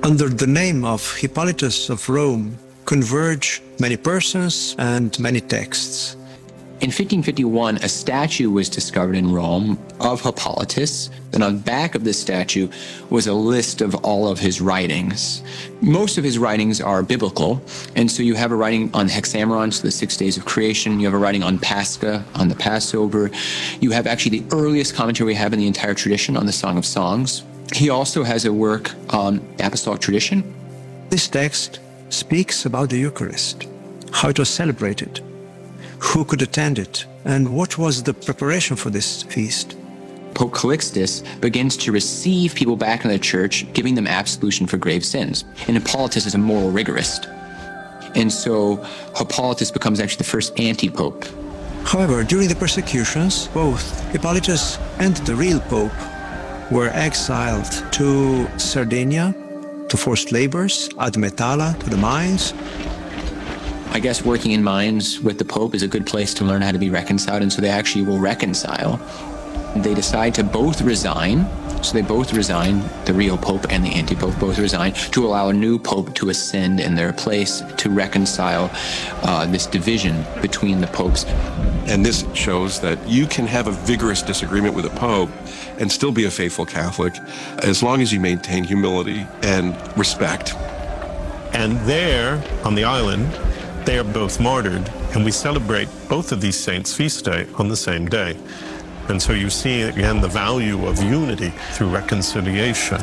Under the name of Hippolytus of Rome converge many persons and many texts. In 1551, a statue was discovered in Rome of Hippolytus, and on the back of this statue was a list of all of his writings. Most of his writings are biblical, and so you have a writing on Hexameron, so the 6 days of creation. You have a writing on Pascha, on the Passover. You have actually the earliest commentary we have in the entire tradition on the Song of Songs. He also has a work on apostolic tradition. This text speaks about the Eucharist, how it was celebrated, who could attend it, and what was the preparation for this feast. Pope Calixtus begins to receive people back in the church, giving them absolution for grave sins. And Hippolytus is a moral rigorist. And so Hippolytus becomes actually the first anti-pope. However, during the persecutions, both Hippolytus and the real pope were exiled to Sardinia, to forced labors, ad Metalla, to the mines. I guess working in mines with the Pope is a good place to learn how to be reconciled, and so they actually will reconcile. They decide to both resign, so they both resign, the real Pope and the anti-Pope both resign, to allow a new Pope to ascend in their place to reconcile this division between the popes. And this shows that you can have a vigorous disagreement with a Pope and still be a faithful Catholic as long as you maintain humility and respect. And there, on the island, they are both martyred, and we celebrate both of these saints' feast day on the same day. And so you see, again, the value of unity through reconciliation.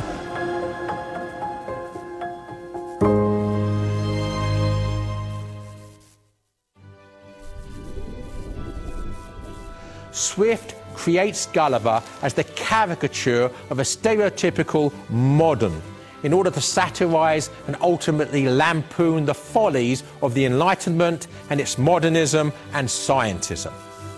Swift creates Gulliver as the caricature of a stereotypical modern, in order to satirize and ultimately lampoon the follies of the Enlightenment and its modernism and scientism.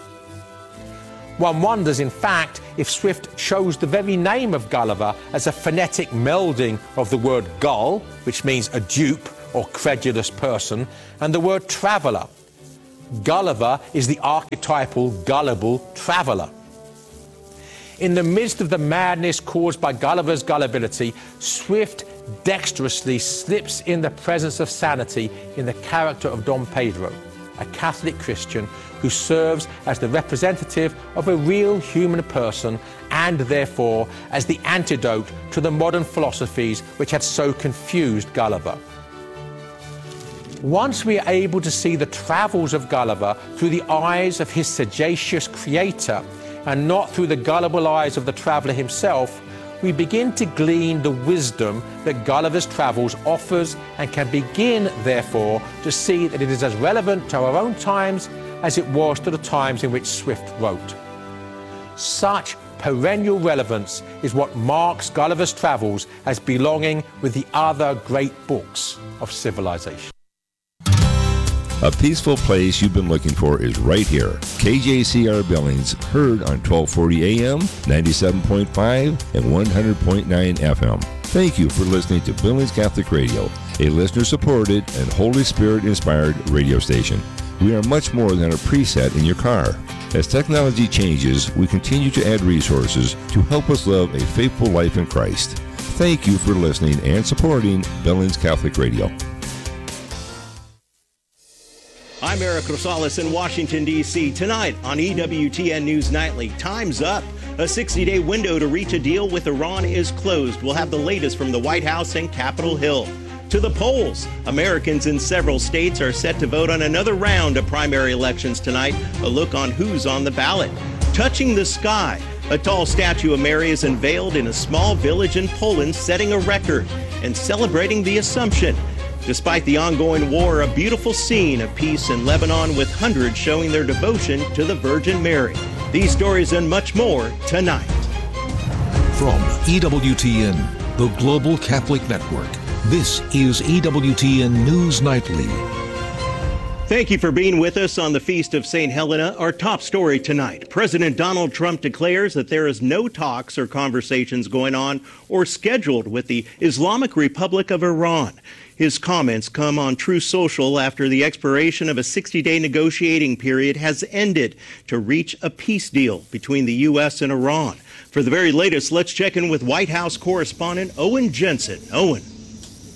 One wonders, in fact, if Swift chose the very name of Gulliver as a phonetic melding of the word gull, which means a dupe or credulous person, and the word traveller. Gulliver is the archetypal gullible traveller. In the midst of the madness caused by Gulliver's gullibility, Swift dexterously slips in the presence of sanity in the character of Dom Pedro, a Catholic Christian who serves as the representative of a real human person and therefore as the antidote to the modern philosophies which had so confused Gulliver. Once we are able to see the travels of Gulliver through the eyes of his sagacious creator, and not through the gullible eyes of the traveller himself, we begin to glean the wisdom that Gulliver's Travels offers and can begin, therefore, to see that it is as relevant to our own times as it was to the times in which Swift wrote. Such perennial relevance is what marks Gulliver's Travels as belonging with the other great books of civilization. A peaceful place you've been looking for is right here. KJCR Billings, heard on 1240 AM, 97.5, and 100.9 FM. Thank you for listening to Billings Catholic Radio, a listener-supported and Holy Spirit-inspired radio station. We are much more than a preset in your car. As technology changes, we continue to add resources to help us live a faithful life in Christ. Thank you for listening and supporting Billings Catholic Radio. I'm Eric Rosales in Washington, D.C. Tonight on EWTN News Nightly, time's up. A 60-day window to reach a deal with Iran is closed. We'll have the latest from the White House and Capitol Hill. To the polls, Americans in several states are set to vote on another round of primary elections tonight. A look on who's on the ballot. Touching the sky, a tall statue of Mary is unveiled in a small village in Poland, setting a record and celebrating the Assumption. Despite the ongoing war, a beautiful scene of peace in Lebanon with hundreds showing their devotion to the Virgin Mary. These stories and much more tonight. From EWTN, the Global Catholic Network, this is EWTN News Nightly. Thank you for being with us on the Feast of St. Helena. Our top story tonight. President Donald Trump declares that there is no talks or conversations going on or scheduled with the Islamic Republic of Iran. His comments come on Truth Social after the expiration of a 60-day negotiating period has ended to reach a peace deal between the U.S. and Iran. For the very latest, let's check in with White House correspondent Owen Jensen. Owen.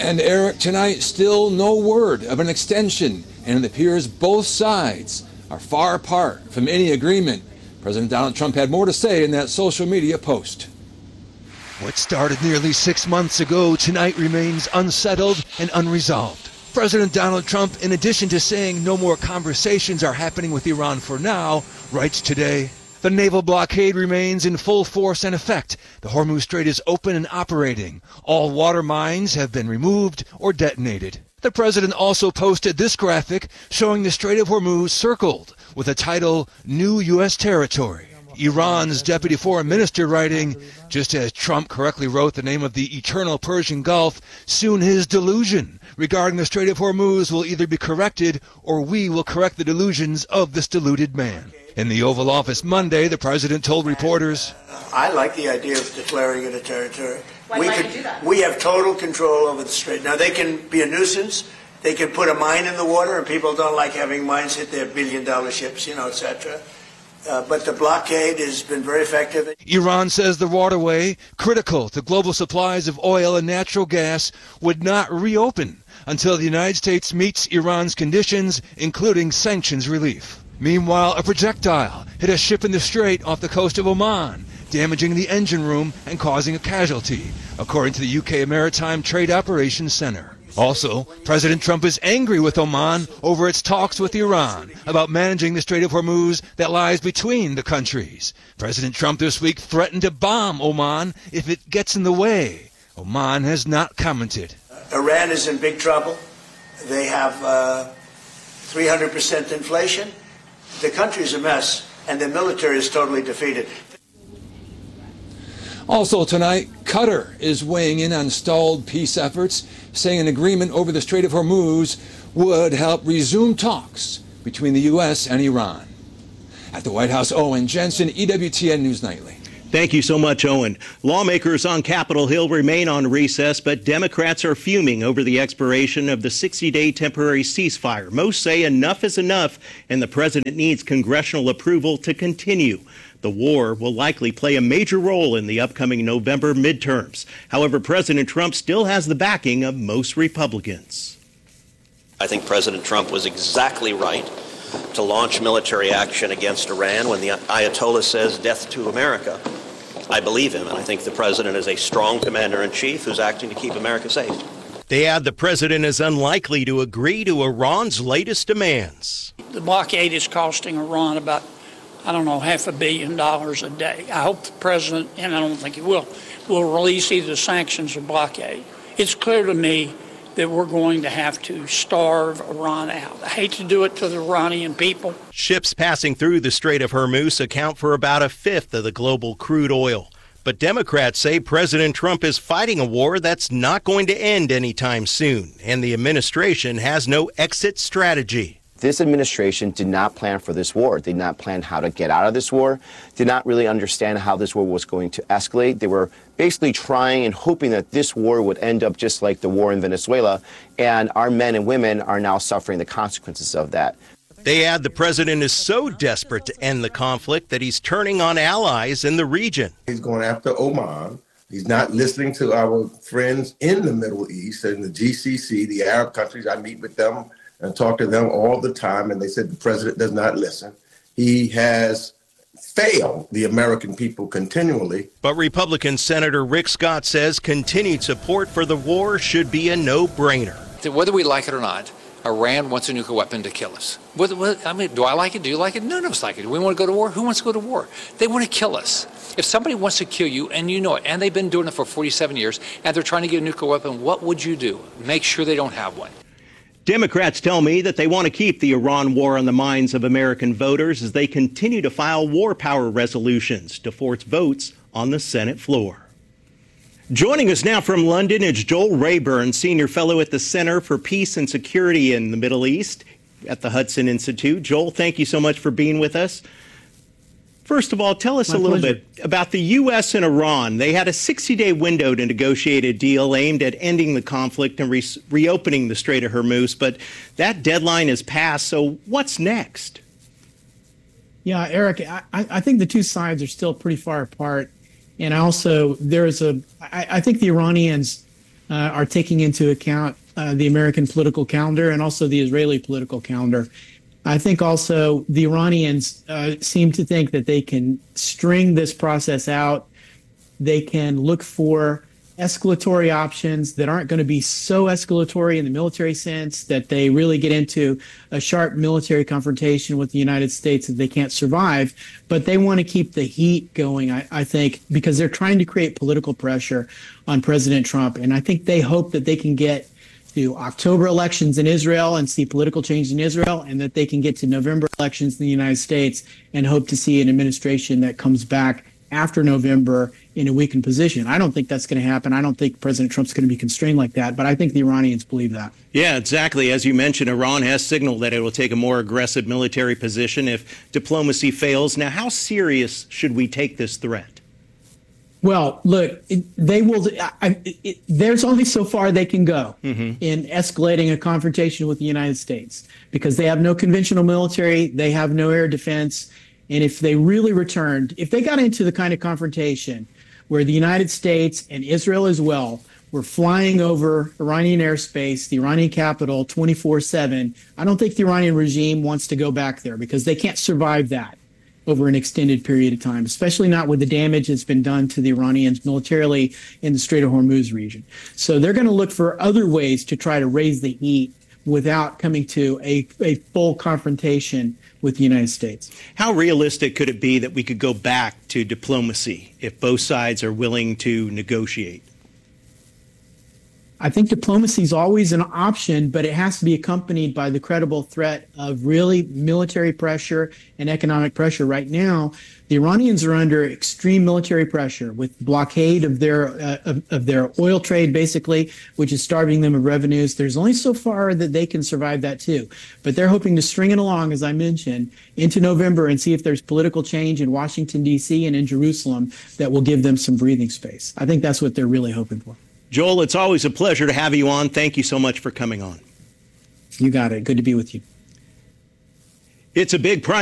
And Eric, tonight, still no word of an extension, and it appears both sides are far apart from any agreement. President Donald Trump had more to say in that social media post. What started nearly 6 months ago tonight remains unsettled and unresolved. President Donald Trump, in addition to saying no more conversations are happening with Iran for now, writes today, the naval blockade remains in full force and effect. The Hormuz Strait is open and operating. All water mines have been removed or detonated. The president also posted this graphic showing the Strait of Hormuz circled with the title, New U.S. Territory. Iran's deputy foreign minister writing, just as Trump correctly wrote the name of the eternal Persian Gulf, soon his delusion regarding the Strait of Hormuz will either be corrected or we will correct the delusions of this deluded man. In the Oval Office Monday, the president told reporters, I like the idea of declaring it a territory. Why do you do that? We have total control over the strait. Now, they can be a nuisance. They can put a mine in the water, and people don't like having mines hit their billion-dollar ships, etc. But the blockade has been very effective. Iran says the waterway, critical to global supplies of oil and natural gas, would not reopen until the United States meets Iran's conditions, including sanctions relief. Meanwhile, a projectile hit a ship in the strait off the coast of Oman, damaging the engine room and causing a casualty, according to the UK Maritime Trade Operations Center. Also, President Trump is angry with Oman over its talks with Iran about managing the Strait of Hormuz that lies between the countries. President Trump this week threatened to bomb Oman if it gets in the way. Oman has not commented. Iran is in big trouble. They have 300% inflation. The country's a mess, and the military is totally defeated. Also tonight, Qatar is weighing in on stalled peace efforts, saying an agreement over the Strait of Hormuz would help resume talks between the U.S. and Iran. At the White House, Owen Jensen, EWTN News Nightly. Thank you so much, Owen. Lawmakers on Capitol Hill remain on recess, but Democrats are fuming over the expiration of the 60-day temporary ceasefire. Most say enough is enough, and the president needs congressional approval to continue. The war will likely play a major role in the upcoming November midterms. However, President Trump still has the backing of most Republicans. I think President Trump was exactly right to launch military action against Iran when the Ayatollah says death to America. I believe him, and I think the president is a strong commander-in-chief who's acting to keep America safe. They add the president is unlikely to agree to Iran's latest demands. The blockade is costing Iran about, $500 million a day. I hope the president, and I don't think he will release either sanctions or blockade. It's clear to me that we're going to have to starve Iran out. I hate to do it to the Iranian people. Ships passing through the Strait of Hormuz account for about a fifth of the global crude oil. But Democrats say President Trump is fighting a war that's not going to end anytime soon, and the administration has no exit strategy. This administration did not plan for this war, did not plan how to get out of this war, did not really understand how this war was going to escalate. They were basically trying and hoping that this war would end up just like the war in Venezuela, and our men and women are now suffering the consequences of that. They add the president is so desperate to end the conflict that he's turning on allies in the region. He's going after Oman. He's not listening to our friends in the Middle East and the GCC, the Arab countries. I meet with them and talk to them all the time, and they said the president does not listen. He has failed the American people continually. But Republican Senator Rick Scott says continued support for the war should be a no-brainer. Whether we like it or not, Iran wants a nuclear weapon to kill us. Do I like it? Do you like it? None of us like it. Do we want to go to war? Who wants to go to war? They want to kill us. If somebody wants to kill you, and you know it, and they've been doing it for 47 years, and they're trying to get a nuclear weapon, what would you do? Make sure they don't have one. Democrats tell me that they want to keep the Iran war on the minds of American voters as they continue to file war power resolutions to force votes on the Senate floor. Joining us now from London is Joel Rayburn, Senior Fellow at the Center for Peace and Security in the Middle East at the Hudson Institute. Joel, thank you so much for being with us. First of all, tell us a little bit about the U.S. and Iran. They had a 60-day window to negotiate a deal aimed at ending the conflict and reopening the Strait of Hormuz, but that deadline has passed, so what's next? Yeah, Eric, I think the two sides are still pretty far apart, and also I think the Iranians are taking into account the American political calendar and also the Israeli political calendar. I think also the Iranians seem to think that they can string this process out. They can look for escalatory options that aren't going to be so escalatory in the military sense that they really get into a sharp military confrontation with the United States that they can't survive. But they want to keep the heat going, I think, because they're trying to create political pressure on President Trump. And I think they hope that they can get to October elections in Israel and see political change in Israel, and that they can get to November elections in the United States and hope to see an administration that comes back after November in a weakened position. I don't think that's going to happen. I don't think President Trump's going to be constrained like that, but I think the Iranians believe that. Yeah, exactly. As you mentioned, Iran has signaled that it will take a more aggressive military position if diplomacy fails. Now, how serious should we take this threat? Well, look, they will. There's only so far they can go in escalating a confrontation with the United States, because they have no conventional military, they have no air defense. And if they really returned, if they got into the kind of confrontation where the United States and Israel as well were flying over Iranian airspace, the Iranian capital 24/7, I don't think the Iranian regime wants to go back there, because they can't survive that over an extended period of time, especially not with the damage that's been done to the Iranians militarily in the Strait of Hormuz region. So they're going to look for other ways to try to raise the heat without coming to a full confrontation with the United States. How realistic could it be that we could go back to diplomacy if both sides are willing to negotiate? I think diplomacy is always an option, but it has to be accompanied by the credible threat of really military pressure and economic pressure. Right now, the Iranians are under extreme military pressure with blockade of their oil trade, basically, which is starving them of revenues. There's only so far that they can survive that too. But they're hoping to string it along, as I mentioned, into November and see if there's political change in Washington, D.C. and in Jerusalem that will give them some breathing space. I think that's what they're really hoping for. Joel, it's always a pleasure to have you on. Thank you so much for coming on. You got it. Good to be with you. It's a big